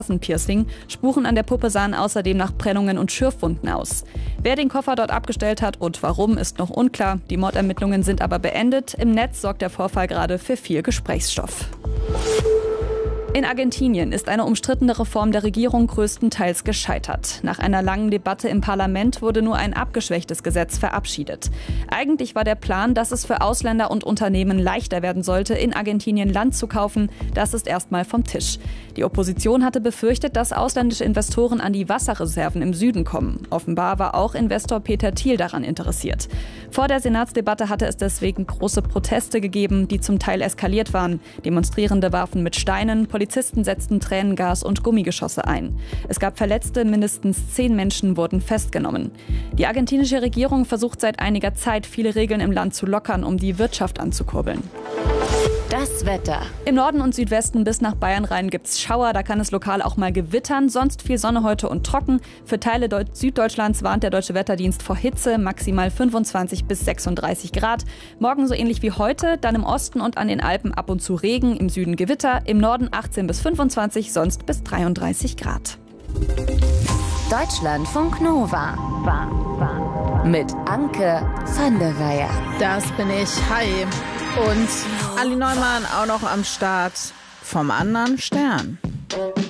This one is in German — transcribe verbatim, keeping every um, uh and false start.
Piercing. Spuren an der Puppe sahen außerdem nach Prellungen und Schürfwunden aus. Wer den Koffer dort abgestellt hat und warum, ist noch unklar. Die Mordermittlungen sind aber beendet. Im Netz sorgt der Vorfall gerade für viel Gesprächsstoff. In Argentinien ist eine umstrittene Reform der Regierung größtenteils gescheitert. Nach einer langen Debatte im Parlament wurde nur ein abgeschwächtes Gesetz verabschiedet. Eigentlich war der Plan, dass es für Ausländer und Unternehmen leichter werden sollte, in Argentinien Land zu kaufen. Das ist erstmal vom Tisch. Die Opposition hatte befürchtet, dass ausländische Investoren an die Wasserreserven im Süden kommen. Offenbar war auch Investor Peter Thiel daran interessiert. Vor der Senatsdebatte hatte es deswegen große Proteste gegeben, die zum Teil eskaliert waren. Demonstrierende warfen mit Steinen, Polizisten setzten Tränengas und Gummigeschosse ein. Es gab Verletzte, mindestens zehn Menschen wurden festgenommen. Die argentinische Regierung versucht seit einiger Zeit, viele Regeln im Land zu lockern, um die Wirtschaft anzukurbeln. Das Wetter. Im Norden und Südwesten bis nach Bayern rein gibt's Schauer, da kann es lokal auch mal gewittern. Sonst viel Sonne heute und trocken. Für Teile Deut- Süddeutschlands warnt der Deutsche Wetterdienst vor Hitze, maximal fünfundzwanzig bis sechsunddreißig Grad. Morgen so ähnlich wie heute, dann im Osten und an den Alpen ab und zu Regen, im Süden Gewitter, im Norden achtzehn bis fünfundzwanzig, sonst bis dreiunddreißig Grad. Deutschlandfunk Nova. Mit Anke van der Weyer. Das bin ich. Hi. Und Ali Neumann auch noch am Start vom anderen Stern.